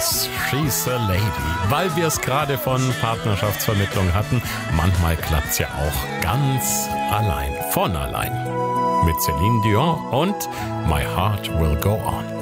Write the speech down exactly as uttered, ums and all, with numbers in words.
Yes, she's a lady. Weil wir es gerade von Partnerschaftsvermittlung hatten, manchmal klappt's ja auch ganz allein, von allein. Mit Celine Dion und My Heart Will Go On.